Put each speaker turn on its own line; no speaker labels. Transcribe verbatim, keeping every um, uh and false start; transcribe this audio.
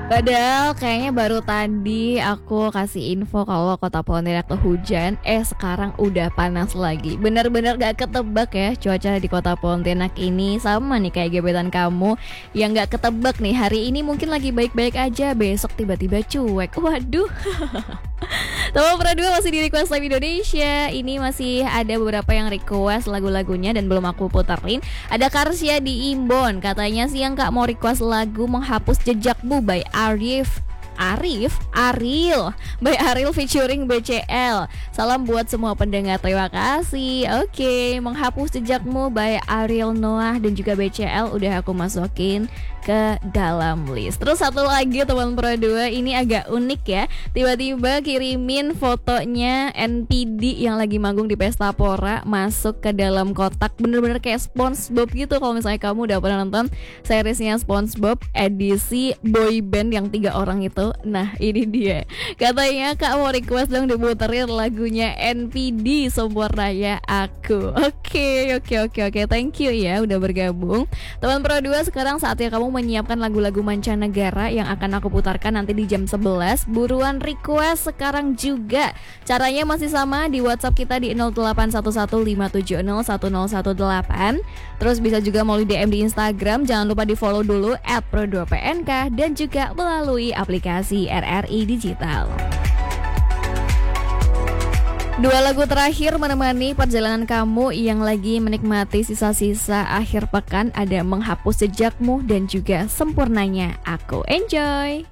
Padahal kayaknya baru tadi aku kasih info kalau kota Pontianak tuh hujan, eh sekarang udah panas lagi. Bener-bener gak ketebak ya cuaca di kota Pontianak ini. Sama nih kayak gebetan kamu yang gak ketebak nih. Hari ini mungkin lagi baik-baik aja, besok tiba-tiba cuek. Waduh. Teman Pro dua masih di Request Live Indonesia. Ini masih ada beberapa yang request lagu-lagunya dan belum aku puterin. Ada Karsya di Imbon, katanya sih yang Kak mau request lagu Menghapus Jejakmu by Arif Arif Ariel by Ariel featuring B C L. Salam buat semua pendengar, terima kasih. Oke, Menghapus Jejakmu by Ariel Noah dan juga B C L udah aku masukin ke dalam list. Terus satu lagi teman Pro dua, ini agak unik ya. Tiba-tiba kirimin fotonya N P D yang lagi manggung di Pesta Pora masuk ke dalam kotak, bener-bener kayak SpongeBob gitu. Kalau misalnya kamu udah pernah nonton seriesnya SpongeBob edisi boy band yang tiga orang itu, nah ini dia. Katanya Kak mau request dong diputerin lagunya N P D Sempurnanya Aku. Oke, oke, oke, oke. Thank you ya udah bergabung. Teman Pro dua, sekarang saatnya kamu menyiapkan lagu-lagu mancanegara yang akan aku putarkan nanti di jam sebelas. Buruan request sekarang juga. Caranya masih sama di WhatsApp kita di nol delapan satu satu lima tujuh nol satu nol satu delapan. Terus bisa juga melalui D M di Instagram. Jangan lupa di follow dulu at pro dua p n k dan juga melalui aplikasi R R I Digital. Dua lagu terakhir menemani perjalanan kamu yang lagi menikmati sisa-sisa akhir pekan, ada Menghapus Jejakmu dan juga Sempurnanya Aku. Enjoy!